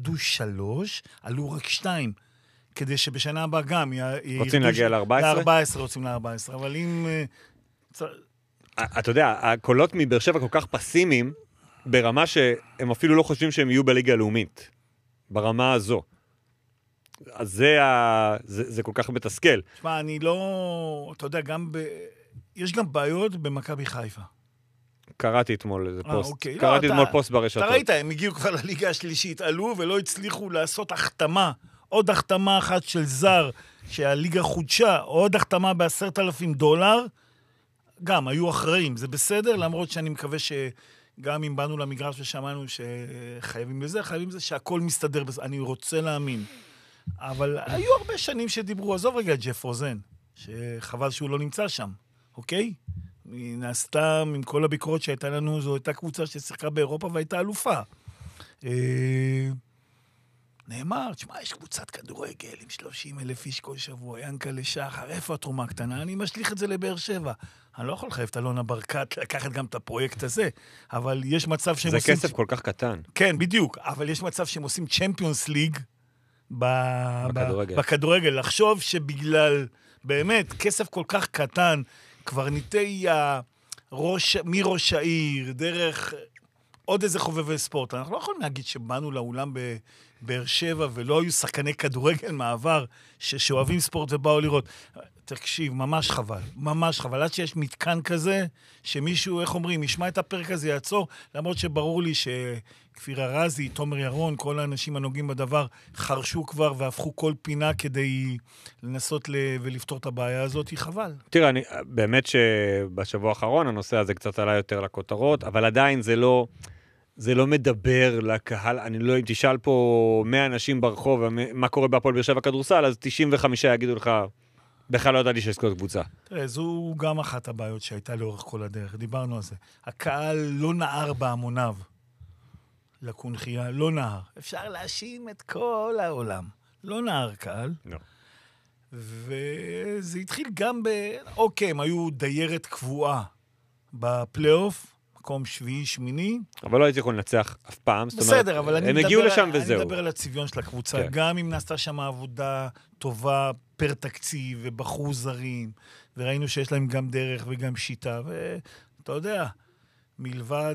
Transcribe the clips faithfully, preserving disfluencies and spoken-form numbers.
ירדו שלוש, עלו רק שתיים, כדי שבשנה הבאה גם רוצים להגיע ל-ארבע עשרה? ל-ארבע עשרה רוצים ל-ארבע עשרה, אבל אם... אתה יודע, הקולות מבאר שבע כל כך פסימיים, ברמה שהם אפילו לא חושבים שהם יהיו בליגה הלאומית. ברמה הזו. אז זה, ה... זה, זה כל כך מתסכל. תשמע, אני לא... אתה יודע, גם ב... יש גם בעיות במכבי חיפה. קראתי אתמול איזה אה, פוסט. אוקיי. קראתי לא, אתמול אתה, פוסט ברשתות. אתה ראית, הם הגיעו כבר לליגה השלישית, עלו ולא הצליחו לעשות החתמה. עוד החתמה אחת של זר, שהליגה חודשה, עוד החתמה בעשרת אלפים דולר. גם, היו אחראים. זה בסדר, למרות שאני מקווה ש... גם אם באנו למגרש ושמענו שחייבים לזה, חייבים לזה שהכל מסתדר, אני רוצה להאמין. אבל היו הרבה שנים שדיברו, עזוב רגע את ג'ף רוזן, שחבל שהוא לא נמצא שם, אוקיי? נעשתה, עם כל הביקורת שהייתה לנו, זו הייתה קבוצה ששיחקה באירופה והייתה אלופה. נאמר, תשמע, יש קבוצת כדורגל עם שלושים אלף איש כל שבוע, ינקה לשחר, איפה התרומה הקטנה? אני משליך את זה לבאר שבע. אני לא יכול לחייב את אלונה ברקת לקחת גם את הפרויקט הזה, אבל יש מצב שהם זה עושים... כסף כל כך קטן. כן, בדיוק, אבל יש מצב שהם עושים צ'מפיונס ליג בכדורגל. בכדורגל. לחשוב שבגלל, באמת, כסף כל כך קטן, קברניטי הראש, מראש העיר, דרך עוד איזה חובבי ספורט. אנחנו לא יכולים להגיד שבאנו לאולם בבאר שבע ולא היו שחקני כדורגל מעבר שאוהבים ספורט ובאו לראות. תקשיב, ממש חבל, ממש חבל. עד שיש מתקן כזה, שמישהו, איך אומרים, ישמע את הפרק הזה, יעצור, למרות שברור לי שכפיר הרזי, תומר ירון, כל האנשים הנוגעים בדבר, חרשו כבר והפכו כל פינה כדי לנסות ל... ולפתור את הבעיה הזאת, היא חבל. תראה, אני, באמת שבשבוע האחרון הנושא הזה קצת עלה יותר לכותרות, אבל עדיין זה לא... זה לא מדבר לקהל, אני לא, אם תשאל פה מאה אנשים ברחוב, מה קורה בהפועל באר שבע כדורסל, אז תשעים וחמישה יגידו לך, בכלל לא ידעתי שיש כזאת קבוצה. תראה, זו גם אחת הבעיות שהייתה לאורך כל הדרך, דיברנו על זה. הקהל לא נער בהמוניו לקונחייה, לא נער. אפשר להאשים את כל העולם. לא נער קהל. לא. וזה התחיל גם ב... אוקיי, הם היו דיירת קבועה בפלייאוף, מקום שביעי, שמיני. אבל לא הצליחו לנצח אף פעם. בסדר, אבל אני הם הגיעו לשם מדבר, וזהו. אני מדבר על הצביון של הקבוצה. כן. גם אם נעשתה שם עבודה טובה פר תקציב ובחרו זרים, וראינו שיש להם גם דרך וגם שיטה, ואתה יודע, מלבד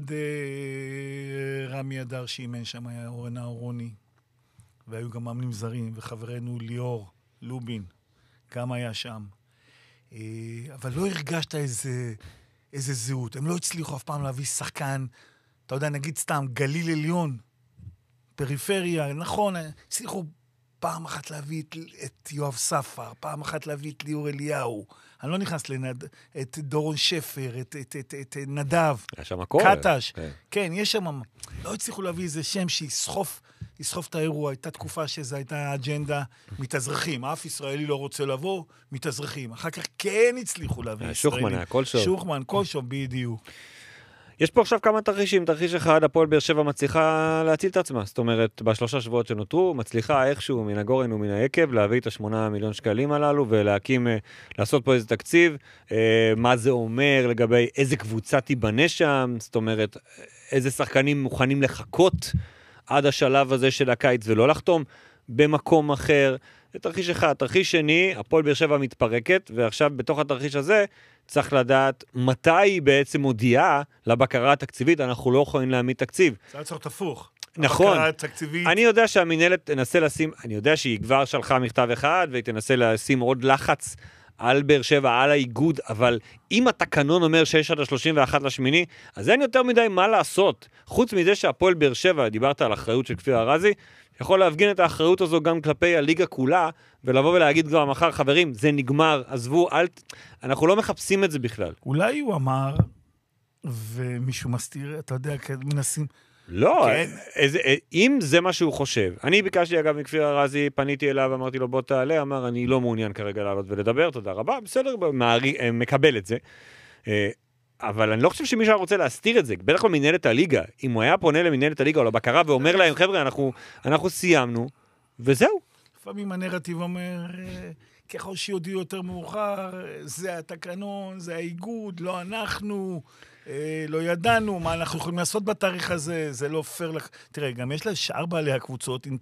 אה, רמי אדר שאימן שם, היה אורנה אורוני, והיו גם מאמנים זרים, וחברנו ליאור לובין, גם היה שם. אה, אבל לא הרגשת איזה... איזה זהות. הם לא הצליחו אף פעם להביא שחקן, אתה יודע, נגיד סתם, גליל עליון, פריפריה, נכון, הצליחו פעם אחת להביא את, את יואב ספר, פעם אחת להביא את ליאור אליהו, אני לא נכנס לנד... את דורון שפר, את, את, את, את, את נדב, יש שם הכל. קטש, כן. כן, יש שם, לא הצליחו להביא איזה שם שיסחוף, יסחוף את האירוע, הייתה תקופה שזו הייתה אג'נדה מתאזרחים, אף ישראלי לא רוצה לבוא, מתאזרחים. אחר כך כן הצליחו להביא ישראלים. שוחמן היה כל שוב. שוחמן, כל שוב, בדיוק. יש פה עכשיו כמה תרחישים, תרחיש אחד, הפועל באר שבע מצליחה להציל את עצמה, זאת אומרת, בשלושה שבועות שנותרו, מצליחה איכשהו מן הגורן ומן היקב, להביא את השמונה מיליון שקלים הללו, ולהקים, לעשות פה איזה תקציב, מה זה אומר לגבי איזה קבוצה תיבנה שם, זאת אומרת, איזה שחקנים מוכנים לחכות עד השלב הזה של הקיץ, ולא לחתום במקום אחר. זה תרחיש אחד. תרחיש שני, הפועל באר שבע מתפרקת, ועכשיו בתוך התרחיש הזה צריך לדעת מתי היא בעצם מודיעה לבקרה התקציבית, אנחנו לא יכולים להעמיד תקציב. זה היה צריך תפוך. נכון. הבקרה התקציבית. אני יודע שהמנהלת תנסה לשים, אני יודע שהיא כבר שלחה מכתב אחד, והיא תנסה לשים עוד לחץ על באר שבע, על האיגוד, אבל אם התקנון אומר שיש עד ה-שלושים ואחד לשמיני, אז אין יותר מדי מה לעשות. חוץ מזה שהפועל באר שבע, דיברת על אחריות של כפיר הרזי, יכול להפגין את האחריות הזו גם כלפי הליגה כולה, ולבוא ולהגיד כבר מחר, חברים, זה נגמר, עזבו, אל... אנחנו לא מחפשים את זה בכלל. אולי הוא אמר, ומישהו מסתיר, אתה יודע, מנסים... לא, כן. איזה, אם זה מה שהוא חושב. אני ביקשתי אגב מכפיר הרזי, פניתי אליו, אמרתי לו בוא תעלה, אמר אני לא מעוניין כרגע לעלות ולדבר, תודה רבה, בסדר, מערי, מקבל את זה. אבל אני לא חושב שמישהו רוצה להסתיר את זה, בטח כל מנהלת הליגה, אם הוא היה פונה למנהלת הליגה או לבקרה ואומר להם, חבר'ה, אנחנו, אנחנו סיימנו, וזהו. לפעמים הנרטיב אומר, ככל שיודיעו יותר מאוחר, זה התקנון, זה האיגוד, לא אנחנו, לא ידענו, מה אנחנו יכולים לעשות בתאריך הזה, זה לא פייר לך. תראה, גם יש לה שאר בעלי הקבוצות,